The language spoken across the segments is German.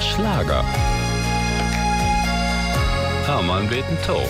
Schlager. Hermann beten Tau.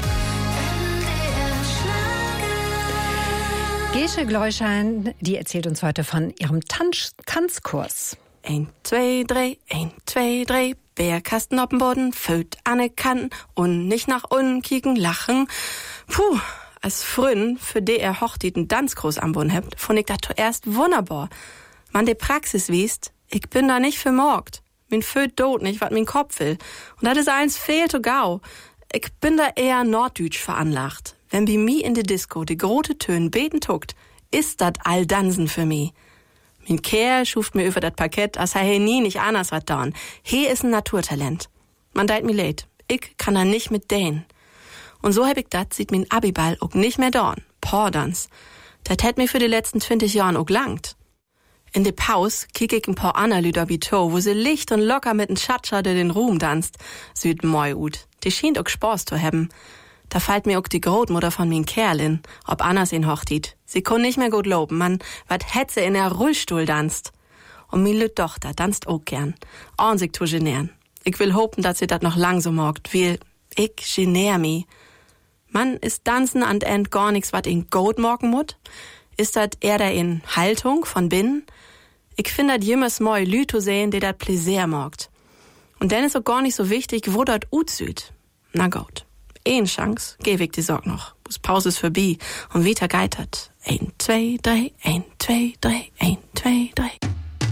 Gesche Gleuschein, die erzählt uns heute von ihrem Tanzkurs. 1, 2, 3, 1, 2, 3, Bärkasten auf dem Boden, föt an den Kanten und nicht nach unten kicken, lachen. Puh, als Frün, für die Hochtit einen Tanzkurs am Boden habt, fand ich das zuerst wunderbar. Man die Praxis wiest, ich bin da nicht vermorgt. Min föt tot nicht, wat min Kopf will. Und das ist eins fehlt to gau. Ich bin da eher norddütsch veranlagt. Wenn bi mi in de Disco die grote Tönen beten tuckt, ist dat all Dansen für mi. Min Kerl schuft mir über dat Parkett, als he nie nicht anders wat dorn. He is ein Naturtalent. Man deit mi leid. Ich kann da nicht mit dänen. Und so hab ich dat, sieht min Abiball auch nicht mehr dorn. Pordans. Dat hätt mir für die letzten 20 Jahren auch langt. In de Paus kiek ich ein paar Analyder wie to, wo sie licht und locker mit n Schatscher, der den Ruhm danst. Süd moi ut. Die schient auch Spaß zu haben. Da fällt mir auch die Großmutter von min Kerlin, ob Annas in Hochtit. Sie kon nicht mehr gut loben, man, wat hätt sie in der Rollstuhl danst. Und min lüt Tochter danst auch gern. Und sich zu genären. Ich will hopen, dass sie dat noch lang so mogt, weil ich genär mi. Man, ist Dansen an end gar nix, wat in Gold morgen mut? Ist dat eher da in Haltung von binnen? Ich find dat jemals moi Lü zu sehen, die dat Pläsier mogt. Und dann ist auch gar nicht so wichtig, wo dat ut süd. Na gut. Eine Chance, geh ich die Sorg noch. Bis Pause ist vorbei und wieder geitert. 1, 2, 3, 1, 2, 3, 1, 2.